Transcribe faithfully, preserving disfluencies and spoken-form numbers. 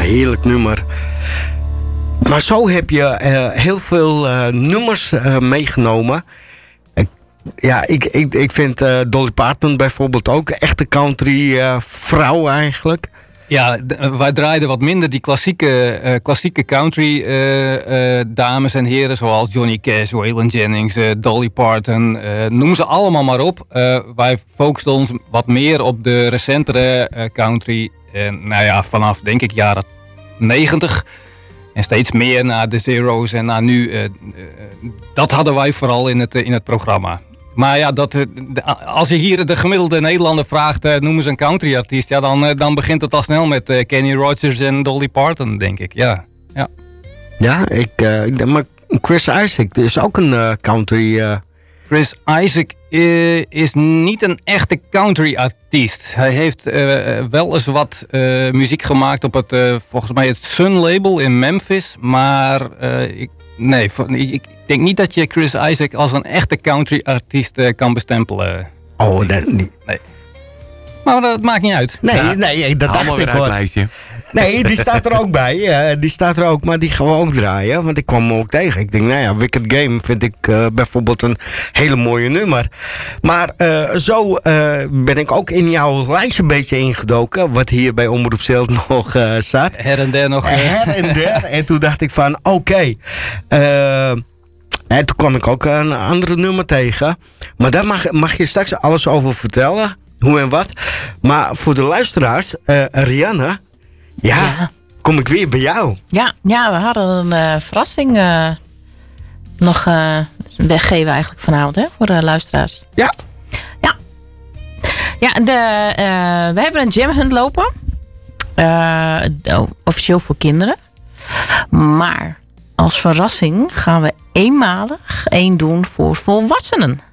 heerlijk nummer. Maar zo heb je uh, heel veel uh, nummers uh, meegenomen. Uh, ja, ik, ik, ik vind uh, Dolly Parton bijvoorbeeld ook echte country uh, vrouw eigenlijk. Ja, d- wij draaiden wat minder die klassieke, uh, klassieke country uh, uh, dames en heren, zoals Johnny Cash, Waylon Jennings, uh, Dolly Parton, uh, noem ze allemaal maar op. Uh, wij focusten ons wat meer op de recentere uh, country. Uh, nou ja, vanaf denk ik jaren negentig. En steeds meer naar de Zero's en naar nu. Uh, uh, dat hadden wij vooral in het, uh, in het programma. Maar ja, dat, als je hier de gemiddelde Nederlander vraagt, uh, noem eens een countryartiest, ja, dan, uh, dan begint het al snel met uh, Kenny Rogers en Dolly Parton, denk ik. Ja, ja. Ja, ik, uh, maar Chris Isaak is ook een uh, country. Uh... Chris Isaak uh, is niet een echte countryartiest. Hij heeft uh, wel eens wat uh, muziek gemaakt op het, uh, volgens mij, het Sun label in Memphis, maar uh, ik. Nee, ik denk niet dat je Chris Isaak als een echte country-artiest uh, kan bestempelen. Oh, dat niet. Nee. Maar dat maakt niet uit. Nee, ja. nee dat Allemaal dacht ik hoor. hoor. Nee, die staat er ook bij. Ja, die staat er ook, maar die gaan we ook draaien. Want ik kwam hem ook tegen. Ik denk, nou ja, Wicked Game vind ik uh, bijvoorbeeld een hele mooie nummer. Maar uh, zo uh, ben ik ook in jouw lijstje een beetje ingedoken. Wat hier bij Omroep Zeeland nog uh, zat. Her en der nog. Uh. Her en der. En toen dacht ik van, oké. Okay, uh, en toen kwam ik ook een andere nummer tegen. Maar daar mag, mag je straks alles over vertellen. Hoe en wat. Maar voor de luisteraars, uh, Rianne... Ja, ja, kom ik weer bij jou. Ja, ja we hadden een uh, verrassing uh, nog uh, weggeven eigenlijk vanavond, hè, voor de luisteraars. Ja. Ja, ja de, uh, we hebben een jam hunt lopen. Uh, officieel voor kinderen. Maar als verrassing gaan we eenmalig één doen voor volwassenen.